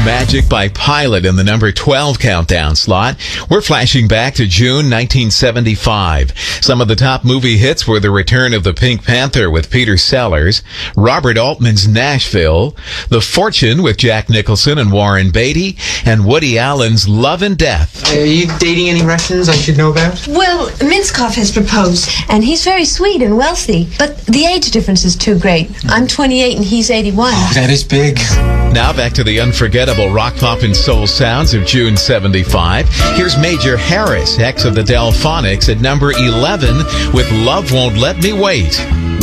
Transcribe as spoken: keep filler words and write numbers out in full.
Magic by Pilot in the number twelve countdown slot. We're flashing back to June nineteen seventy-five. Some of the top movie hits were the return of the Pink Panther with Peter Sellers, Robert Altman's Nashville, The Fortune with Jack Nicholson and Warren Beatty, and Woody Allen's Love and Death. Are you dating any Russians I should know about? Well, Minskov has proposed, and he's very sweet and wealthy, but the age difference is too great. I'm twenty-eight and he's eighty-one. Oh, that is big. Now back to the unforgettable rock, pop, and soul sounds of June seventy-five. Here's Major Harris, ex of the Delphonics, at number eleven with Love Won't Let Me Wait.